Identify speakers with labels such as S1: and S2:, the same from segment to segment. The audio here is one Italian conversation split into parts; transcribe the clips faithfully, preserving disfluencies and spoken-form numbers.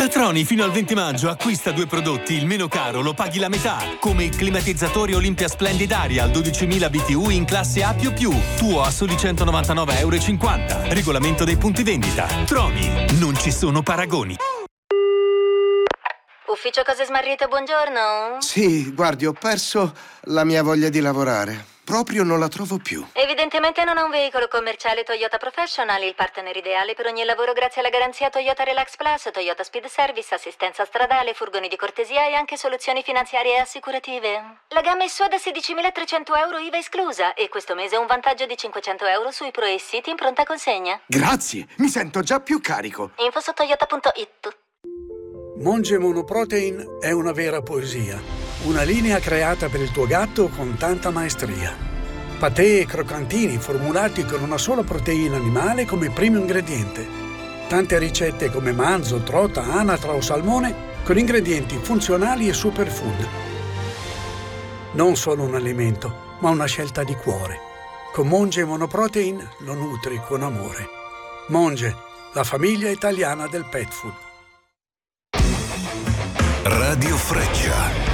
S1: Da Troni fino al venti maggio acquista due prodotti, il meno caro lo paghi la metà, come il climatizzatore Olympia Splendid Aria al dodicimila B T U in classe A più più, tuo a soli centonovantanove euro e cinquanta. Regolamento dei punti vendita. Troni, non ci sono paragoni.
S2: Ufficio Cose Smarrite, buongiorno.
S3: Sì, guardi, ho perso la mia voglia di lavorare. Proprio non la trovo più.
S2: Evidentemente non ha un veicolo commerciale Toyota Professional, il partner ideale per ogni lavoro grazie alla garanzia Toyota Relax Plus, Toyota Speed Service, assistenza stradale, furgoni di cortesia e anche soluzioni finanziarie e assicurative. La gamma è sua da sedicimilatrecento euro I V A esclusa e questo mese un vantaggio di cinquecento euro sui Pro e City in pronta consegna.
S3: Grazie, mi sento già più carico.
S2: Info su toyota punto it.
S4: Monge Monoprotein è una vera poesia. Una linea creata per il tuo gatto con tanta maestria. Patè e croccantini formulati con una sola proteina animale come primo ingrediente. Tante ricette come manzo, trota, anatra o salmone con ingredienti funzionali e superfood. Non solo un alimento, ma una scelta di cuore. Con Monge Monoprotein lo nutri con amore. Monge, la famiglia italiana del pet food.
S5: Radio Freccia.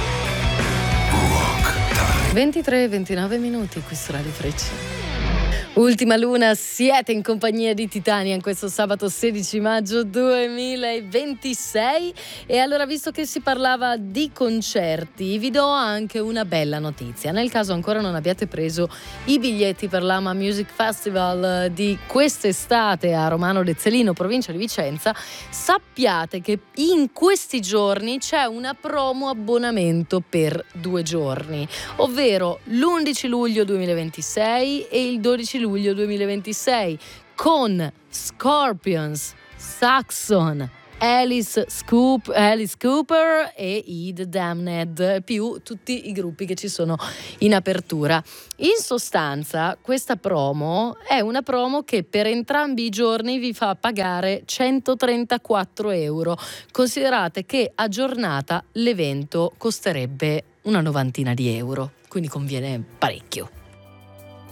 S6: ventitré e ventinove minuti qui su Radio Freccia. Ultima luna, siete in compagnia di Titanian questo sabato sedici maggio duemilaventisei. E allora, visto che si parlava di concerti, vi do anche una bella notizia. Nel caso ancora non abbiate preso i biglietti per l'Ama Music Festival di quest'estate a Romano Lezzelino, provincia di Vicenza, sappiate che in questi giorni c'è una promo abbonamento per due giorni, ovvero l'undici luglio duemilaventisei e il dodici luglio duemilaventisei, con Scorpions, Saxon, Alice, Scoop, Alice Cooper e i The Damned, più tutti i gruppi che ci sono in apertura. In sostanza, questa promo è una promo che per entrambi i giorni vi fa pagare centotrentaquattro euro. Considerate che a giornata l'evento costerebbe una novantina di euro, quindi conviene parecchio.